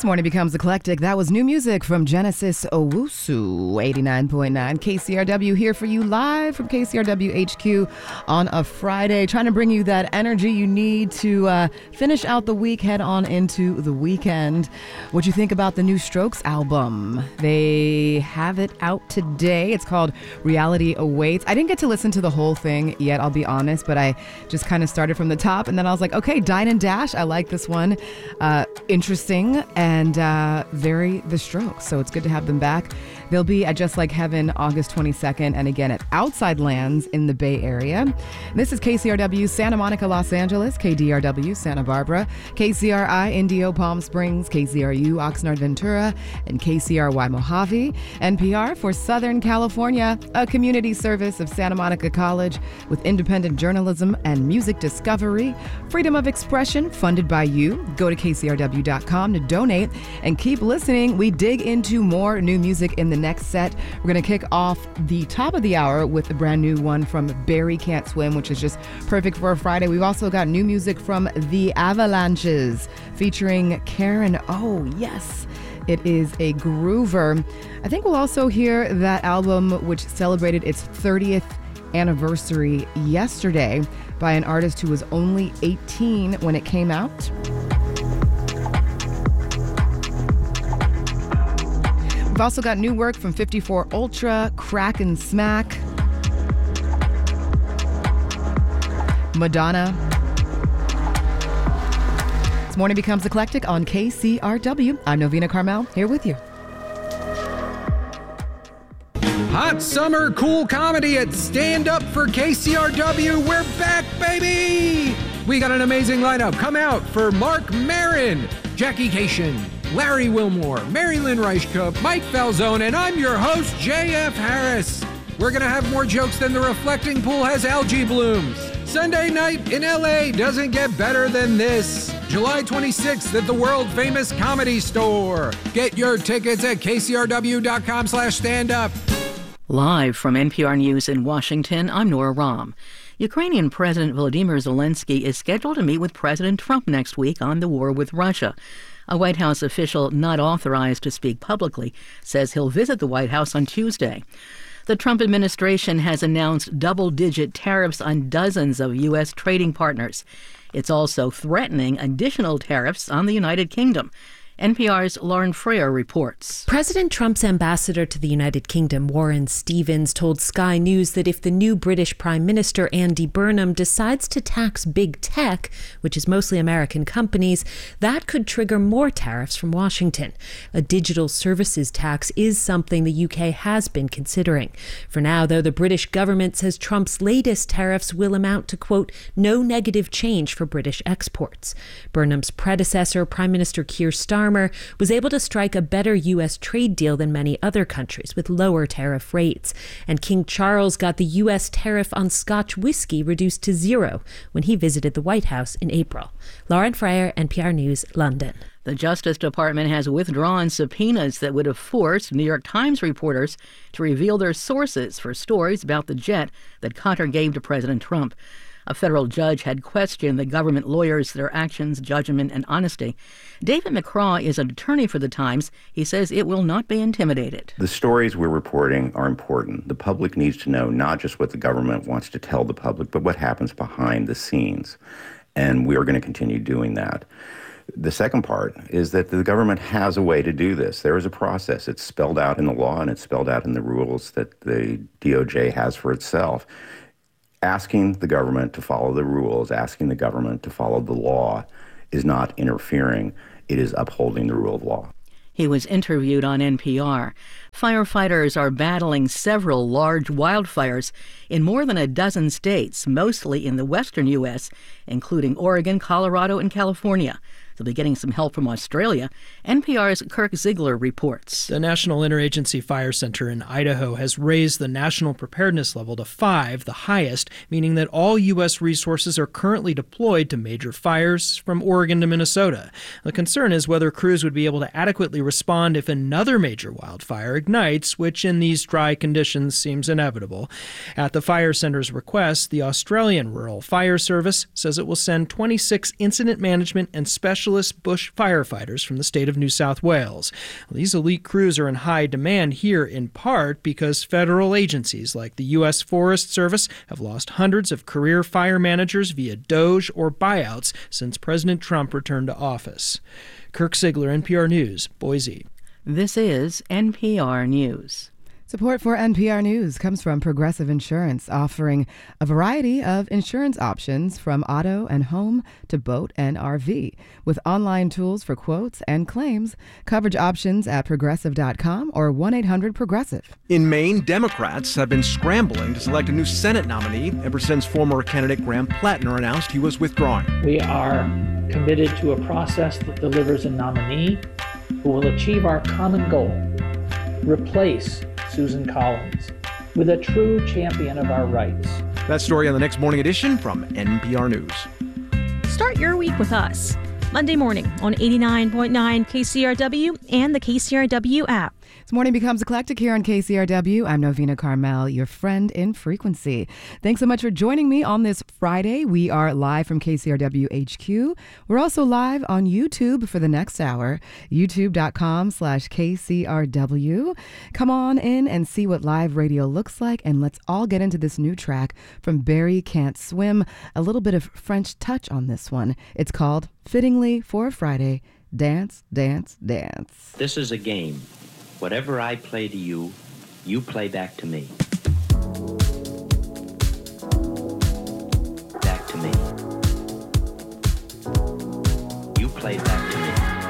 This morning becomes eclectic. That was new music from Genesis Owusu, 89.9 KCRW, here for you live from KCRW HQ on a Friday, trying to bring you that energy you need to finish out the week, head on into the weekend. What you think about the new Strokes album? They have it out today. It's called Reality Awaits. I didn't get to listen to the whole thing yet, I'll be honest, but I just kind of started from the top, and then I was like, okay, Dine and Dash, I like this one. Interesting and very The Strokes, so it's good to have them back. They'll be at Just Like Heaven August 22nd, and again at Outside Lands in the Bay Area. This is KCRW Santa Monica, Los Angeles, KDRW Santa Barbara, KCRI Indio Palm Springs, KCRU Oxnard Ventura, and KCRY Mojave. NPR for Southern California, a community service of Santa Monica College with independent journalism and music discovery. Freedom of expression funded by you. Go to KCRW.com to donate and keep listening. We dig into more new music in the next set. We're going to kick off the top of the hour with a brand new one from Barry Can't Swim, which is just perfect for a Friday. We've also got new music from The Avalanches featuring Karen. Oh, yes. It is a groover. I think we'll also hear that album, which celebrated its 30th anniversary yesterday, by an artist who was only 18 when it came out. We've also got new work from 54 Ultra, Crack and Smack, Madonna. This morning becomes eclectic on KCRW. I'm Novena Carmel, here with you. Hot summer cool comedy at Stand Up for KCRW. We're back, baby! We got an amazing lineup. Come out for Mark Maron, Jackie Cation, Larry Wilmore, Mary Lynn Reichkup, Mike Falzone, and I'm your host, JF Harris. We're gonna have more jokes than the reflecting pool has algae blooms. Sunday night in LA doesn't get better than this. July 26th at the world-famous Comedy Store. Get your tickets at kcrw.com/standup. Live from NPR News in Washington, I'm Nora Rahm. Ukrainian President Volodymyr Zelensky is scheduled to meet with President Trump next week on the war with Russia. A White House official not authorized to speak publicly says he'll visit the White House on Tuesday. The Trump administration has announced double-digit tariffs on dozens of U.S. trading partners. It's also threatening additional tariffs on the United Kingdom. NPR's Lauren Freer reports. President Trump's ambassador to the United Kingdom, Warren Stevens, told Sky News that if the new British Prime Minister, Andy Burnham, decides to tax big tech, which is mostly American companies, that could trigger more tariffs from Washington. A digital services tax is something the UK has been considering. For now, though, the British government says Trump's latest tariffs will amount to, quote, no negative change for British exports. Burnham's predecessor, Prime Minister Keir Starmer, was able to strike a better U.S. trade deal than many other countries with lower tariff rates. And King Charles got the U.S. tariff on Scotch whiskey reduced to zero when he visited the White House in April. Lauren Freyer, NPR News, London. The Justice Department has withdrawn subpoenas that would have forced New York Times reporters to reveal their sources for stories about the jet that Qatar gave to President Trump. A federal judge had questioned the government lawyers, their actions, judgment, and honesty. David McCraw is an attorney for the Times. He says it will not be intimidated. The stories we're reporting are important. The public needs to know not just what the government wants to tell the public, but what happens behind the scenes. And we are going to continue doing that. The second part is that the government has a way to do this. There is a process. It's spelled out in the law and it's spelled out in the rules that the DOJ has for itself. Asking the government to follow the rules, asking the government to follow the law is not interfering. It is upholding the rule of law. He was interviewed on NPR. Firefighters are battling several large wildfires in more than a dozen states, mostly in the western U.S., including Oregon, Colorado, and California. They'll be getting some help from Australia. NPR's Kirk Ziegler reports. The National Interagency Fire Center in Idaho has raised the national preparedness level to 5, the highest, meaning that all U.S. resources are currently deployed to major fires from Oregon to Minnesota. The concern is whether crews would be able to adequately respond if another major wildfire ignites, which in these dry conditions seems inevitable. At the fire center's request, the Australian Rural Fire Service says it will send 26 incident management and special specialist bush firefighters from the state of New South Wales. These elite crews are in high demand here in part because federal agencies like the U.S. Forest Service have lost hundreds of career fire managers via DOGE or buyouts since President Trump returned to office. Kirk Sigler, NPR News, Boise. This is NPR News. Support for NPR News comes from Progressive Insurance, offering a variety of insurance options from auto and home to boat and RV, with online tools for quotes and claims. Coverage options at progressive.com or 1-800-PROGRESSIVE. In Maine, Democrats have been scrambling to select a new Senate nominee ever since former candidate Graham Plattner announced he was withdrawing. We are committed to a process that delivers a nominee who will achieve our common goal: replace Susan Collins with a true champion of our rights. That story on the next morning edition from NPR News. Start your week with us Monday morning on 89.9 KCRW and the KCRW app. This morning becomes eclectic here on KCRW. I'm Novena Carmel, your friend in frequency. Thanks so much for joining me on this Friday. We are live from KCRW HQ. We're also live on YouTube for the next hour, youtube.com/KCRW. Come on in and see what live radio looks like, and let's all get into this new track from Barry Can't Swim. A little bit of French touch on this one. It's called, fittingly for a Friday, Dance, Dance, Dance. This is a game. Whatever I play to you, you play back to me. Back to me. You play back to me.